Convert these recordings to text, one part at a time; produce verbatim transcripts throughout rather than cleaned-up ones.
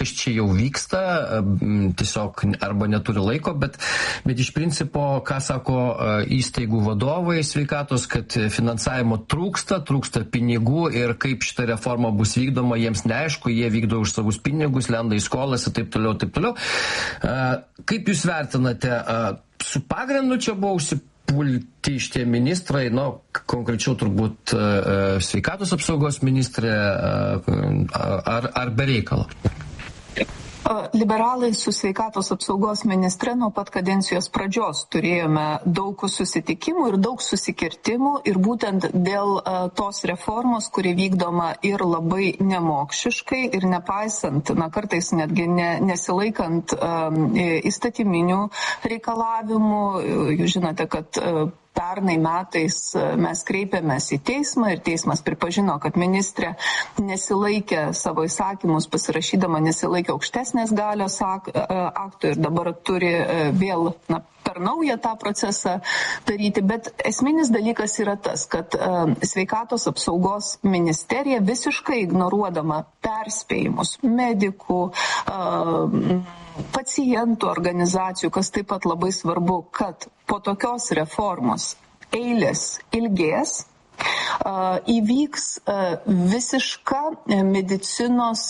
čia jau vyksta, tiesiog arba neturi laiko, bet, bet iš principo, ką sako įstaigų vadovai sveikatos, kad finansavimo trūksta, trūksta pinigų ir kaip šita reforma bus vykdoma, jiems neaišku, jie vykdo už savus pinigus, lenda į skolas ir taip toliau, taip toliau. Kaip jūs vertinate, su pagrindu čia buvo užsipulti šitie ministrai, nu, konkrečiau turbūt sveikatos apsaugos ministrė, ar, ar be reikalo? Liberalai su sveikatos apsaugos ministre nuo pat kadencijos pradžios turėjome daug susitikimų ir daug susikirtimų ir būtent dėl uh, tos reformos, kuri vykdoma ir labai nemokšiškai ir nepaisant, na kartais netgi ne, nesilaikant um, įstatyminių reikalavimų. Jūs žinote, kad uh, pernai metais mes kreipėmės į teismą ir teismas pripažino, kad ministrė nesilaikė savo įsakymus pasirašydama, nesilaikė aukštesnės galios aktų ir dabar turi vėl na, per naują tą procesą daryti. Bet esminis dalykas yra tas, kad uh, sveikatos apsaugos ministerija visiškai ignoruodama perspėjimus medikų, uh, pacientų organizacijų, kas taip pat labai svarbu, kad po tokios reformos eilės ilgės, Uh, įvyks uh, visiška medicinos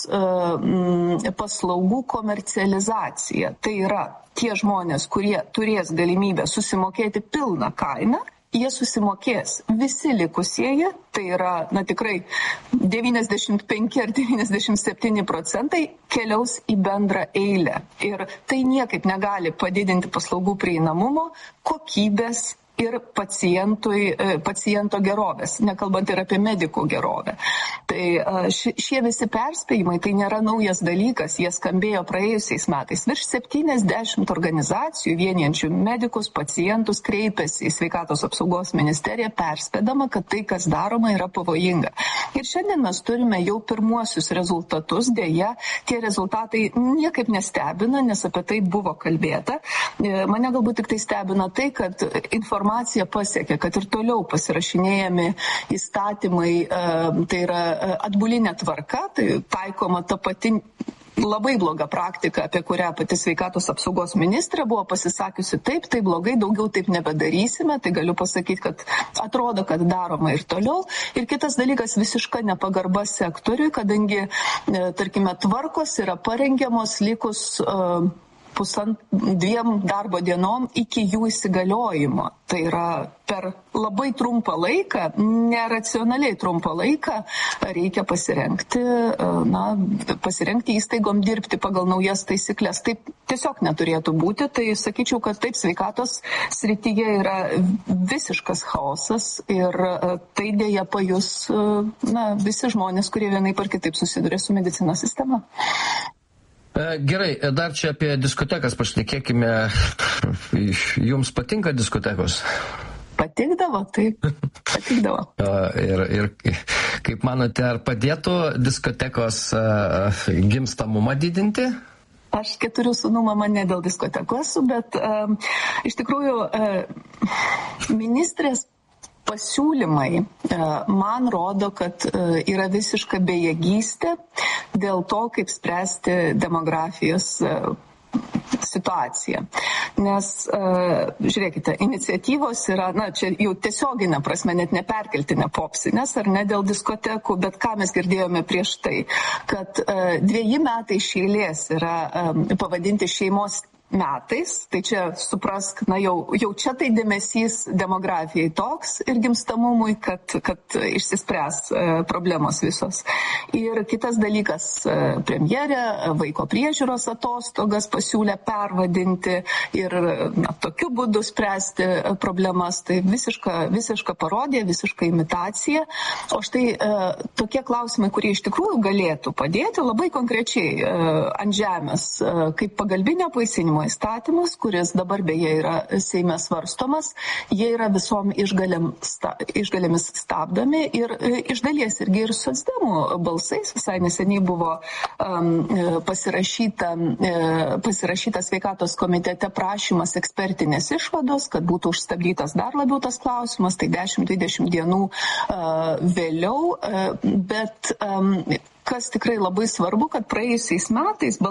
uh, paslaugų komercializacija. Tai yra tie žmonės, kurie turės galimybę susimokėti pilną kainą, jie susimokės. Visi likusieji, tai yra na, tikrai devyniasdešimt penki ar devyniasdešimt septyni procentai keliaus į bendrą eilę. Ir tai niekaip negali padidinti paslaugų prieinamumo, kokybės ir pacientui, paciento gerovės, nekalbant ir apie medikų gerovę. Tai šie visi perspėjimai tai nėra naujas dalykas, jie skambėjo praėjusiais metais. Virš septyniasdešimt organizacijų vienijančių medikus, pacientus kreipėsi į sveikatos apsaugos ministeriją perspėdama, kad tai, kas daroma, yra pavojinga. Ir šiandien mes turime jau pirmuosius rezultatus, dėja, tie rezultatai niekaip nestebina, nes apie tai buvo kalbėta. Mane galbūt tik tai stebina tai, kad informacija Informacija pasiekė, kad ir toliau pasirašinėjami įstatymai, tai yra atbulinė tvarka, tai taikoma ta pati labai bloga praktika, apie kurią pati sveikatos apsaugos ministrė buvo pasisakiusi taip, tai blogai, daugiau taip nebedarysime, tai galiu pasakyti, kad atrodo, kad daroma ir toliau. Ir kitas dalykas, visiška nepagarba sektoriui, kadangi, tarkime, tvarkos yra parengiamos likus uh, pusant dviem darbo dienom iki jų įsigaliojimo. Tai yra per labai trumpą laiką, neracionaliai trumpą laiką reikia pasirengti, na, pasirengti įstaigom dirbti pagal naujas taisyklės. Taip tiesiog neturėtų būti. Tai sakyčiau, kad taip sveikatos srityje yra visiškas chaosas ir tai dėja pajus na, visi žmonės, kurie vienaip ar kitaip susiduria su medicinos sistema. Gerai, dar čia apie diskotekas pašnekėkime. Jums patinka diskotekos? Patikdavo, taip, patikdavo. ir, ir kaip manote, ar padėtų diskotekos gimstamumą didinti? Aš keturių sūnų mama ne dėl diskotekos, bet um, iš tikrųjų uh, ministrės pasiūlymai man rodo, kad yra visiška bejėgystė dėl to, kaip spręsti demografijos situaciją. Nes, žiūrėkite, iniciatyvos yra, na, čia jau tiesioginė prasme, net neperkeltinė popsinės, ar ne dėl diskotekų, bet ką mes girdėjome prieš tai, kad dveji metai iš eilės yra pavadinti šeimos metais, tai čia suprask, na jau, jau čia tai dėmesys demografijai toks ir gimstamumui, kad, kad išsispręs e, problemos visos. Ir kitas dalykas, e, premjerė vaiko priežiūros atostogas pasiūlė pervadinti ir na, tokiu būdu spręsti problemas. Tai visiška, visiška parodija, visiška imitacija. O štai e, tokie klausimai, kurie iš tikrųjų galėtų padėti labai konkrečiai e, ant žemės, e, kaip pagalbinio apvaisinimo įstatymas, kuris dabar beje yra Seime svarstomas, jie yra visom išgalėm, sta, išgalėmis stabdomi ir iš dalies irgi ir socdemų balsais. Visai neseniai buvo um, pasirašyta, pasirašyta sveikatos komitete prašymas ekspertinės išvados, kad būtų užstabdytas dar labiau tas klausimas, tai dešimt dvidešimt dienų uh, vėliau, uh, bet um, kas tikrai labai svarbu, kad praėjusiais metais